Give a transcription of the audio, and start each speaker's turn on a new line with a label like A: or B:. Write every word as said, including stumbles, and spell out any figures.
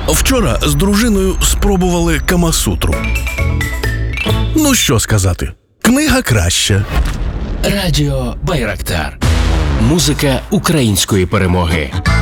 A: Вчора з дружиною спробували Камасутру. Ну що сказати, книга краща.
B: Радіо Байрактар. Музика української перемоги.